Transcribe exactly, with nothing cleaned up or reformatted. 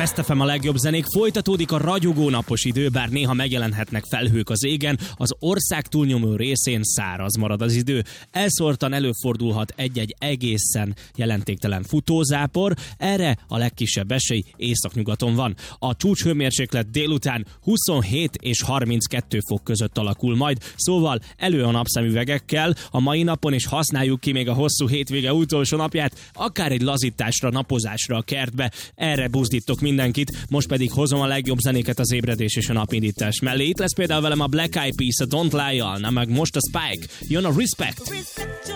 Best ef em a legjobb zenék, folytatódik a ragyogó napos idő, bár néha megjelenhetnek felhők az égen, az ország túlnyomó részén száraz marad az idő. Elszórtan előfordulhat egy-egy egészen jelentéktelen futózápor, erre a legkisebb esély északnyugaton van. A csúcshőmérséklet délután huszonhét és harminckettő fok között alakul majd, szóval elő a napszemüvegekkel a mai napon, és használjuk ki még a hosszú hétvége utolsó napját, akár egy lazításra, napozásra a kertbe. Erre buzdítok mindenkit, most pedig hozom a legjobb zenéket az ébredés és a napindítás mellé. Itt lesz például velem a Black Eyed Peas, a Don't Lie-jal, na meg most a Spike, jön a Respect.